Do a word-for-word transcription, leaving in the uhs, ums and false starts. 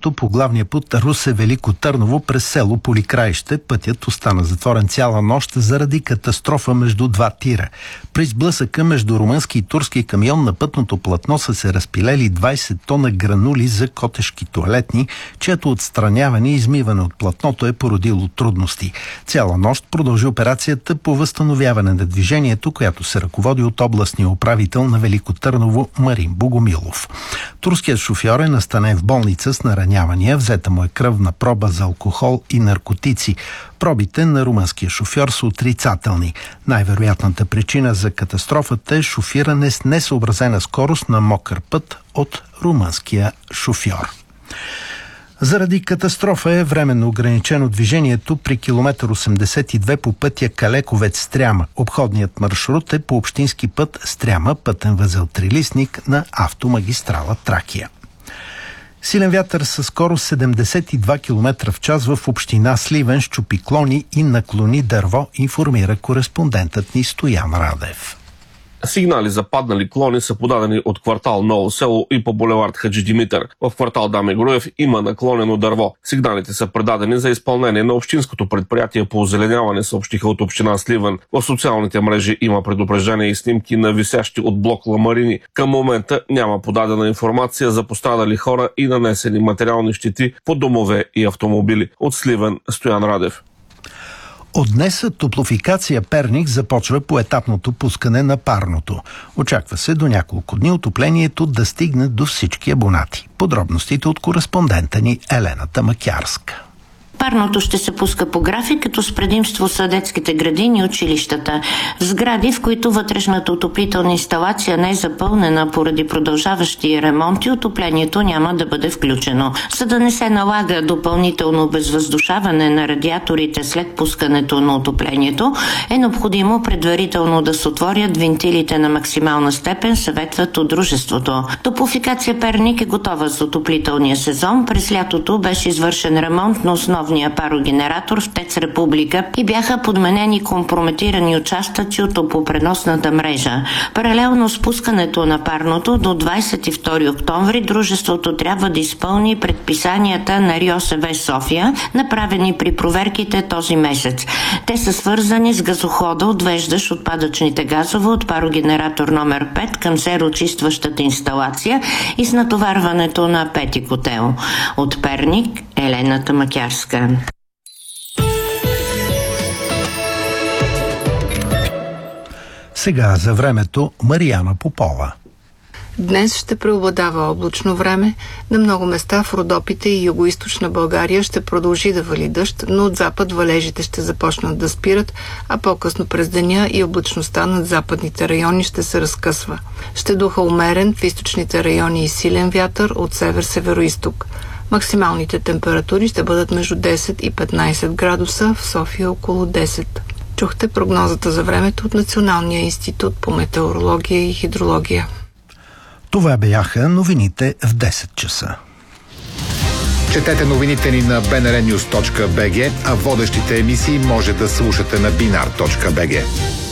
движението по главния път Русе-Велико Търново през село Поликраище. Пътят остана затворен цяла нощ заради катастрофа между два тира. При сблъсъка между румънски и турски камион на пътното платно са се разпилели двайсет тона гранули за котешки тоалетни, чието отстраняване и измиване от платното е породило трудности. Цяла нощ продължи операцията по възстановяване на движението, която се ръководи от областния управител на Велико Търново Марин Богомилов. Турският шофьор е настанен в болница с наранявания, взета му е кръвна проба за алкохол и наркотици. Пробите на румънския шофьор са отрицателни. Най-вероятната причина за катастрофата е шофиране с несъобразена скорост на мокър път от румънския шофьор. Заради катастрофа е временно ограничено движението при километър осемдесет и две по пътя Калековец-Стряма. Обходният маршрут е по общински път Стряма, пътен възел Трилистник на автомагистрала Тракия. Силен вятър със скорост седемдесет и два километра в час в община Сливен счупи клони и наклони дърво, информира кореспондентът ни Стоян Радев. Сигнали за паднали клони са подадени от квартал Ново село и по булевард Хаджи Димитър. В квартал Дами Груев има наклонено дърво. Сигналите са предадени за изпълнение на общинското предприятие по озеленяване, съобщиха от община Сливен. В социалните мрежи има предупреждения и снимки на висящи от блок ламарини. Към момента няма подадена информация за пострадали хора и нанесени материални щети по домове и автомобили. От Сливен, Стоян Радев. От днес Топлофикация Перник започва поетапното пускане на парното. Очаква се до няколко дни отоплението да стигне до всички абонати. Подробностите от кореспондента ни Елена Тамакярска. Парното ще се пуска по график, като с предимство са детските градини и училищата. В сгради, в които вътрешната отоплителна инсталация не е запълнена поради продължаващи ремонти, отоплението няма да бъде включено. За да не се налага допълнително обезвъздушаване на радиаторите след пускането на отоплението, е необходимо предварително да се отворят вентилите на максимална степен, съветват от дружеството. Топлофикация Перник е готова за отоплителния сезон. През лятото беше извършен ремонт на основния парогенератор в ТЕЦ Република и бяха подменени компрометирани участъци от топлопреносната мрежа. Паралелно с пускането на парното до двайсет и втори октомври дружеството трябва да изпълни предписанията на РИОСВ София, направени при проверките този месец. Те са свързани с газохода, отвеждащ отпадъчните газове от парогенератор номер пет към сероочистващата инсталация и с натоварването на пети котел. От Перник, Елена Тамакярска. Сега за времето Марияна Попова. Днес ще преобладава облачно време. На много места в Родопите и югоизточна България ще продължи да вали дъжд, но от запад валежите ще започнат да спират, а по-късно през деня и облачността над западните райони ще се разкъсва. Ще духа умерен в източните райони и силен вятър от север-североизток. Максималните температури ще бъдат между десет и петнайсет градуса, в София около десет. Чухте прогнозата за времето от Националния институт по метеорология и хидрология. Това бяха новините в десет часа. Четете новините ни на би ен ар нюз точка би джи, а водещите емисии може да слушате на бинар точка би джи.